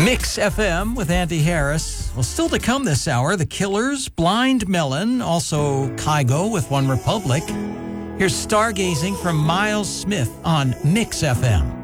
Mix FM with Andy Harris. Well, still to come this hour, The Killers, Blind Melon, also Kygo with One Republic. Here's Stargazing from Miles Smith on Mix FM.